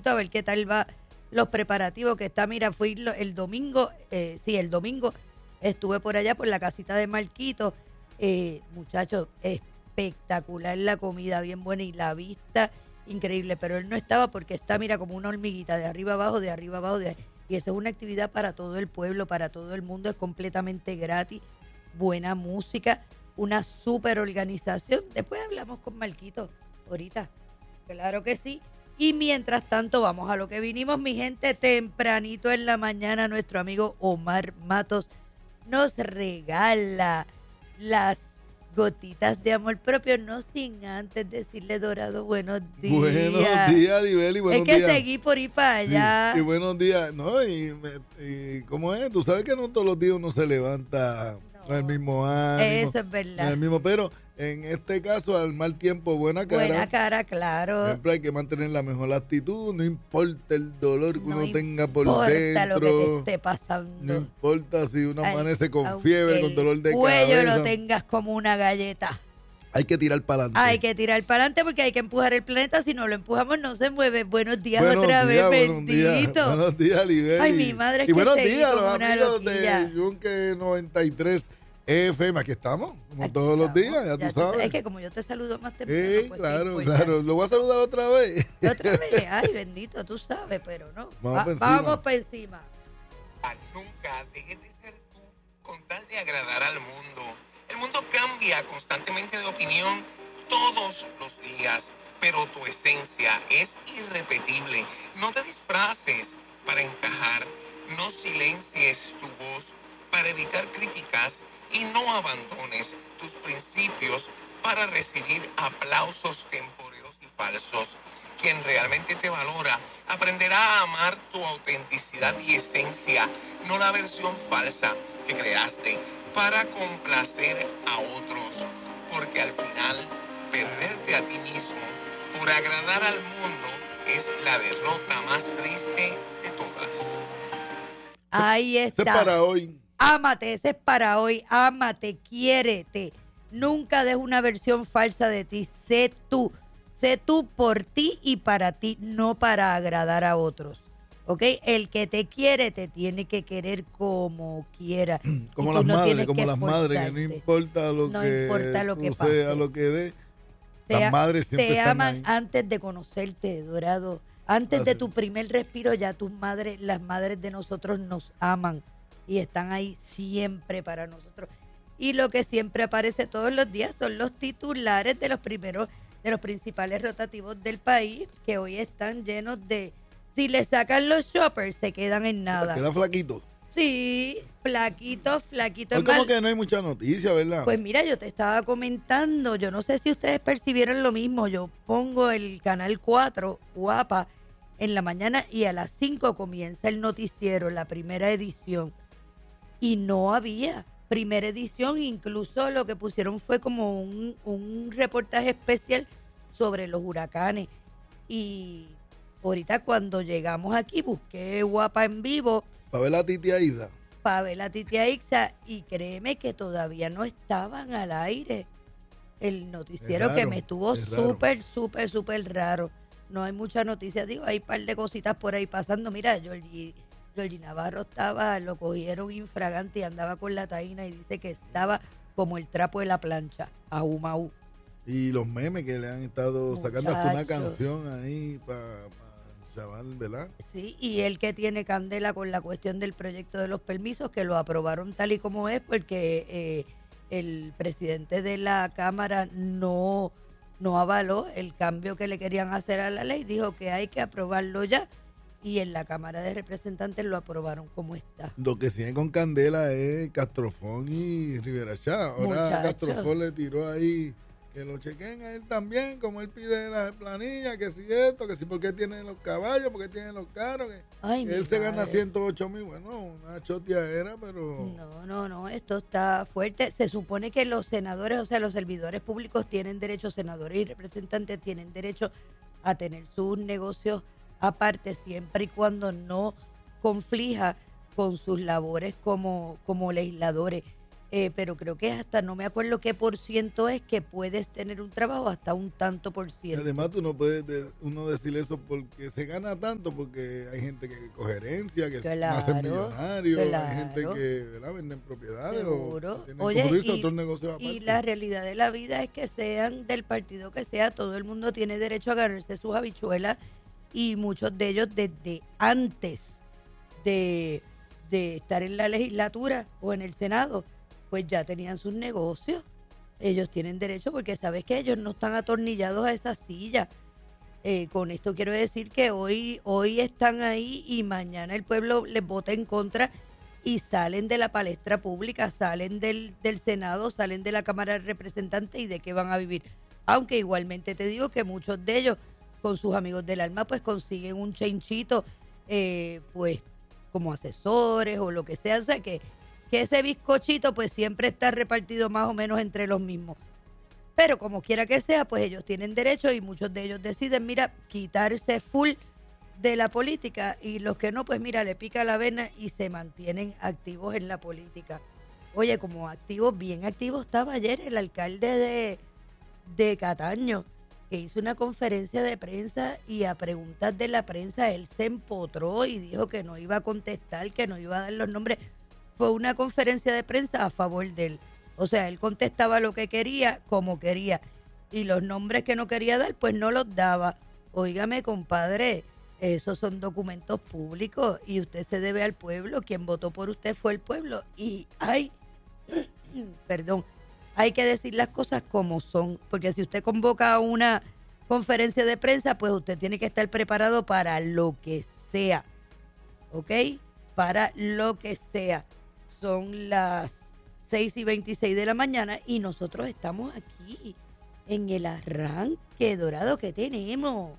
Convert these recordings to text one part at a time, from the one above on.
a ver qué tal va los preparativos que está. Mira, fui el domingo, el domingo estuve por allá por la casita de Marquito. Muchachos, espectacular la comida, bien buena y la vista increíble, pero él no estaba porque está, mira, como una hormiguita, de arriba abajo, de arriba abajo, y eso es una actividad para todo el pueblo, para todo el mundo, es completamente gratis, buena música, una súper organización. Después hablamos con Marquito ahorita, claro que sí. Y mientras tanto, vamos a lo que vinimos, mi gente. Tempranito en la mañana, nuestro amigo Omar Matos nos regala las gotitas de amor propio, no sin antes decirle, Dorado, buenos días. Buenos días, Libeli, buenos días. Es que seguí por ir para allá. Sí, y buenos días. No, y ¿cómo es? Tú sabes que no todos los días uno se levanta con el mismo ánimo. Eso es verdad. El mismo, pero en este caso, al mal tiempo, buena cara. Buena cara, claro. Siempre hay que mantener la mejor actitud, no importa el dolor que uno tenga por dentro. No importa lo que te esté pasando. No importa si uno amanece con fiebre, con dolor de cabeza. El cuello lo cabeza. tengas como una galleta. Hay que tirar para adelante. Hay que tirar para adelante porque hay que empujar el planeta. Si no lo empujamos, no se mueve. Buenos días otra vez, bendito. Buenos días, Libeli. Ay, mi madre, es y que buenos seguí días, como los una amigos loquilla. de Yunque 93 FM. Aquí estamos, como Aquí todos los estamos. días, ya tú sabes. Es que como yo te saludo más temprano. Pues claro. Lo voy a saludar otra vez. Otra vez, ay, bendito, tú sabes, pero no. Vamos para encima. Nunca dejes de ser tú con tal de agradar al mundo. El mundo cambia constantemente de opinión todos los días, pero tu esencia es irrepetible. No te disfraces para encajar, no silencies tu voz para evitar críticas y no abandones tus principios para recibir aplausos temporeros y falsos. Quien realmente te valora aprenderá a amar tu autenticidad y esencia, no la versión falsa que creaste para complacer a otros, porque al final perderte a ti mismo por agradar al mundo es la derrota más triste de todas. Ahí está. Ese es para hoy. Ámate, ese es para hoy. Ámate, quiérete. Nunca des una versión falsa de ti. Sé tú. Sé tú por ti y para ti, no para agradar a otros. ¿Ok? El que te quiere te tiene que querer como quiera. Como las madres, que no importa lo que sea, lo que dé. Las madres siempre te están aman ahí. antes de conocerte, Dorado. Antes de tu primer respiro, ya tus madres, las madres de nosotros nos aman y están ahí siempre para nosotros. Y lo que siempre aparece todos los días son los titulares de los principales rotativos del país, que hoy están llenos de, si le sacan los shoppers, se quedan en nada. Queda flaquito. Sí, flaquito. Hoy como que no hay mucha noticia, ¿verdad? Pues mira, yo te estaba comentando, yo no sé si ustedes percibieron lo mismo, yo pongo el canal 4, Guapa, en la mañana y a las 5 comienza el noticiero, la primera edición, y no había primera edición, incluso lo que pusieron fue como un reportaje especial sobre los huracanes. Y ahorita cuando llegamos aquí busqué Guapa en vivo para ver la titia Isa. Para ver la titia Ixa, y créeme que todavía no estaban al aire. El noticiero raro, que me estuvo súper raro. No hay mucha noticia, digo, hay un par de cositas por ahí pasando. Mira, Georgie Navarro lo cogieron infragante y andaba con la taína y dice que estaba como el trapo de la plancha, ahumau. Y los memes que le han estado sacando hasta una canción ahí para chaval, ¿verdad? Sí, y él que tiene candela con la cuestión del proyecto de los permisos, que lo aprobaron tal y como es, porque el presidente de la Cámara no avaló el cambio que le querían hacer a la ley, dijo que hay que aprobarlo ya, y en la Cámara de Representantes lo aprobaron como está. Lo que sigue con candela es Castrofón y Rivera Chá. Ahora Castrofón le tiró ahí que lo chequen a él también, como él pide las planillas, que si esto, que si por qué tiene los caballos, por qué tiene los carros, que él se gana 108,000, bueno, una choteadera, pero... No, esto está fuerte. Se supone que los senadores, o sea, los servidores públicos tienen derecho, senadores y representantes tienen derecho a tener sus negocios aparte, siempre y cuando no conflija con sus labores como legisladores. pero creo que hasta, no me acuerdo qué por ciento es que puedes tener un trabajo, hasta un tanto por ciento. Además, tú no puedes uno decir eso porque se gana tanto, porque hay gente que coge herencia, que nacen millonarios, hay gente que, ¿verdad?, venden propiedades. Seguro. O tienen, oye, como tú dices, otros negocios aparte. Y la realidad de la vida es que sean del partido que sea, todo el mundo tiene derecho a ganarse sus habichuelas, y muchos de ellos desde antes de estar en la legislatura o en el Senado, pues ya tenían sus negocios. Ellos tienen derecho, porque sabes que ellos no están atornillados a esa silla. Con esto quiero decir que hoy están ahí y mañana el pueblo les vota en contra y salen de la palestra pública, salen del Senado, salen de la Cámara de Representantes, y de qué van a vivir. Aunque igualmente te digo que muchos de ellos, con sus amigos del alma, pues consiguen un chenchito, pues como asesores o lo que sea. O sea que ese bizcochito pues siempre está repartido más o menos entre los mismos. Pero como quiera que sea, pues ellos tienen derecho, y muchos de ellos deciden, mira, quitarse full de la política, y los que no, pues mira, le pica la vena y se mantienen activos en la política. Oye, como activos, bien activos estaba ayer el alcalde de Cataño, que hizo una conferencia de prensa, y a preguntas de la prensa él se empotró y dijo que no iba a contestar, que no iba a dar los nombres. Fue una conferencia de prensa a favor de él. O sea, él contestaba lo que quería, como quería, y los nombres que no quería dar, pues no los daba. Óigame, compadre, esos son documentos públicos y usted se debe al pueblo. Quien votó por usted fue el pueblo, y hay que decir las cosas como son, porque si usted convoca una conferencia de prensa, pues usted tiene que estar preparado para lo que sea, ¿ok? Para lo que sea. Son las 6:26 de la mañana y nosotros estamos aquí en el arranque dorado que tenemos.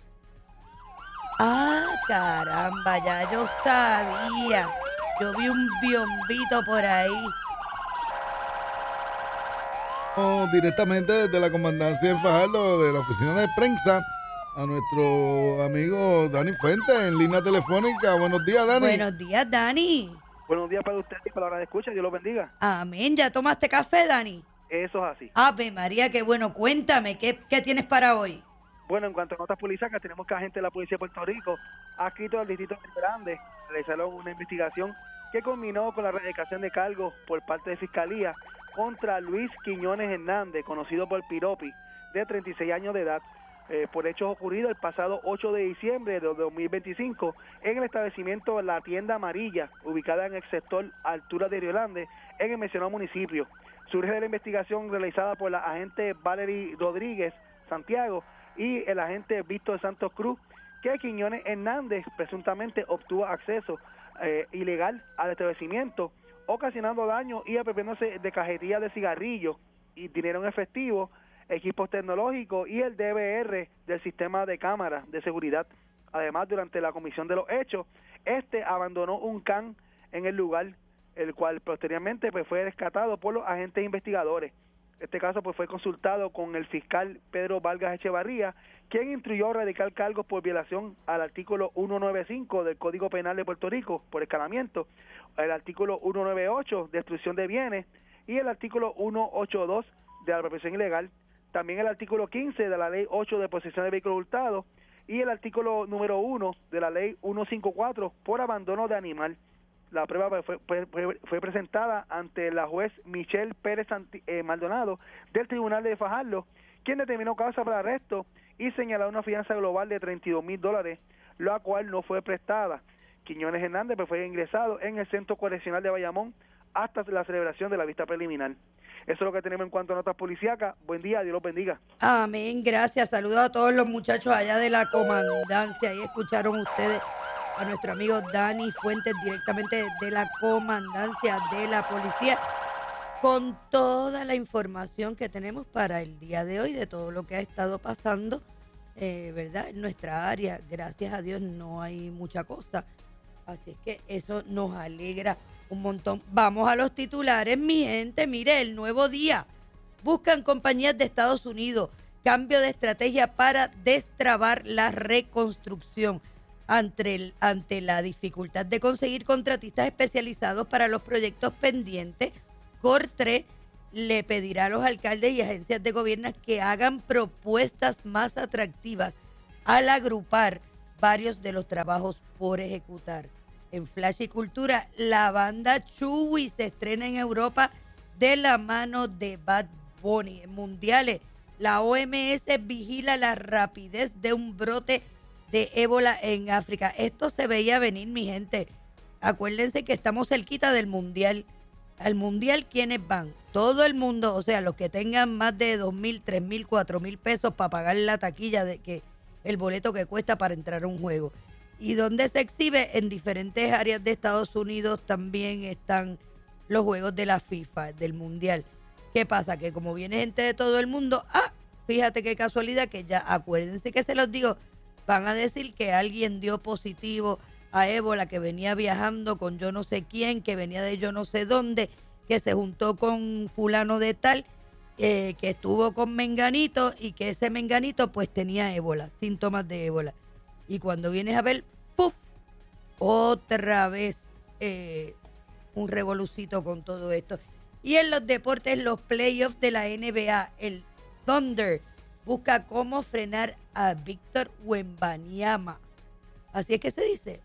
Ah, caramba, ya yo sabía. Yo vi un biombito por ahí. Directamente desde la comandancia de Fajardo, de la oficina de prensa, a nuestro amigo Dani Fuentes en línea telefónica. Buenos días, Dani. Buenos días, Dani. Buenos días para usted y para la hora de escucha. Dios lo bendiga. Amén. ¿Ya tomaste café, Dani? Eso es así. Ave María, qué bueno. Cuéntame, ¿qué tienes para hoy? Bueno, en cuanto a notas policíacas, tenemos que agentes de la Policía de Puerto Rico, adscritos al Distrito de Grande, realizaron una investigación que culminó con la erradicación de cargos por parte de Fiscalía contra Luis Quiñones Hernández, conocido por Piropi, de 36 años de edad, por hechos ocurridos el pasado 8 de diciembre de 2025 en el establecimiento La Tienda Amarilla, ubicada en el sector Altura de Río Grande, en el mencionado municipio. Surge de la investigación realizada por la agente Valery Rodríguez Santiago y el agente Víctor Santos Cruz, que Quiñones Hernández presuntamente obtuvo acceso ilegal al establecimiento, ocasionando daño y apropiándose de cajetillas de cigarrillos y dinero en efectivo, equipos tecnológicos y el DVR del sistema de cámaras de seguridad. Además, durante la comisión de los hechos, abandonó un can en el lugar, el cual posteriormente pues fue rescatado por los agentes investigadores. Este caso pues fue consultado con el fiscal Pedro Vargas Echevarría, quien instruyó radicar cargos por violación al artículo 195 del Código Penal de Puerto Rico por escalamiento, el artículo 198, destrucción de bienes, y el artículo 182 de la apropiación ilegal, también el artículo 15 de la Ley 8 de posesión de vehículos hurtados y el artículo número 1 de la Ley 154 por abandono de animal. La prueba fue presentada ante la juez Michelle Pérez Maldonado del Tribunal de Fajardo, quien determinó causa para arresto y señaló una fianza global de $32,000, la cual no fue prestada. Quiñones Hernández fue ingresado en el Centro Correccional de Bayamón hasta la celebración de la vista preliminar. Eso es lo que tenemos en cuanto a notas policíacas. Buen día, Dios los bendiga. Amén, gracias. Saludos a todos los muchachos allá de la comandancia. Ahí escucharon ustedes a nuestro amigo Dani Fuentes directamente de la comandancia de la policía, con toda la información que tenemos para el día de hoy, de todo lo que ha estado pasando, ¿verdad? En nuestra área. Gracias a Dios no hay mucha cosa. Así es que eso nos alegra un montón. Vamos a los titulares, mi gente. Mire, el Nuevo Día. Buscan compañías de Estados Unidos cambio de estrategia para destrabar la reconstrucción ante la dificultad de conseguir contratistas especializados para los proyectos pendientes. COR3 le pedirá a los alcaldes y agencias de gobierno que hagan propuestas más atractivas al agrupar varios de los trabajos por ejecutar. En Flash y Cultura, la banda Chewy se estrena en Europa de la mano de Bad Bunny. En mundiales, la OMS vigila la rapidez de un brote de ébola en África. Esto se veía venir, mi gente. Acuérdense que estamos cerquita del mundial. Al mundial, ¿quiénes van? Todo el mundo, o sea, los que tengan más de 2,000, 3,000, 4,000 pesos para pagar la taquilla de que el boleto que cuesta para entrar a un juego. Y donde se exhibe en diferentes áreas de Estados Unidos también están los juegos de la FIFA, del mundial. ¿Qué pasa? Que como viene gente de todo el mundo, fíjate qué casualidad que ya, acuérdense que se los digo, van a decir que alguien dio positivo a ébola, que venía viajando con yo no sé quién, que venía de yo no sé dónde, que se juntó con fulano de tal, que estuvo con menganito y que ese menganito pues tenía ébola, síntomas de ébola. Y cuando vienes a ver, ¡puf!, otra vez un revolucito con todo esto. Y en los deportes, los playoffs de la NBA, el Thunder busca cómo frenar a Víctor Wembanyama. Así es que se dice,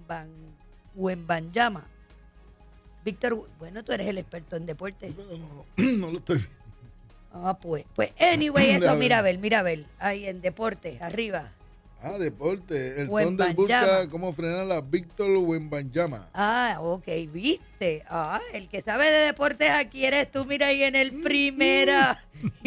Wembanyama. Víctor, bueno, tú eres el experto en deportes. Pero no lo estoy viendo. Pues anyway, eso, mira a ver, ahí en deportes, arriba. Deporte. El Thunder busca cómo frenar a Víctor Wembanyama. Ok, viste. El que sabe de deportes aquí eres tú, mira, ahí en el primera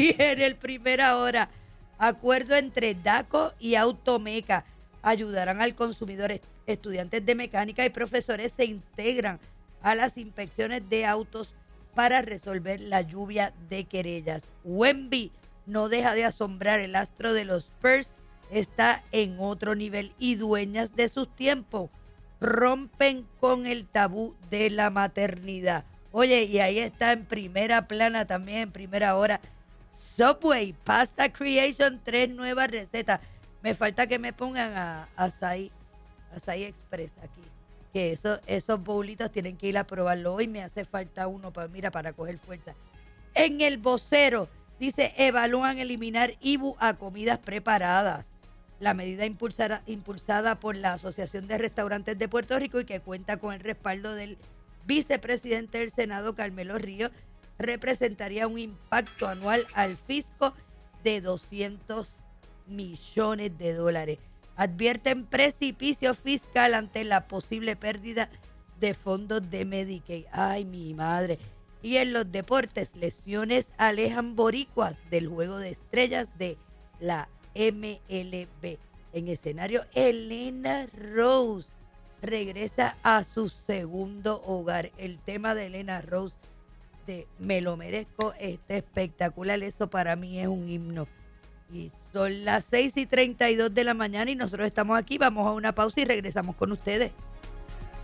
hora. Acuerdo entre DACO y Automeca ayudarán al consumidor. Estudiantes de mecánica y profesores se integran a las inspecciones de autos para resolver la lluvia de querellas. Wemby no deja de asombrar. El astro de los Spurs está en otro nivel y dueñas de sus tiempos rompen con el tabú de la maternidad. Oye, y ahí está en primera plana también, en primera hora, Subway Pasta Creation, 3 nuevas recetas. Me falta que me pongan a Açaí Express aquí, que esos bolitos tienen que ir a probarlo hoy. Me hace falta uno para coger fuerza. En el vocero dice, evalúan eliminar IBU a comidas preparadas. La medida impulsada por la Asociación de Restaurantes de Puerto Rico y que cuenta con el respaldo del vicepresidente del Senado, Carmelo Ríos, representaría un impacto anual al fisco de $200 millones. Advierten precipicio fiscal ante la posible pérdida de fondos de Medicaid. ¡Ay, mi madre! Y en los deportes, lesiones alejan boricuas del Juego de Estrellas de la MLB. En escenario, Elena Rose regresa a su segundo hogar. El tema de Elena Rose de Me lo merezco está espectacular. Eso para mí es un himno. Y son las 6:32 de la mañana y nosotros estamos aquí. Vamos a una pausa y regresamos con ustedes.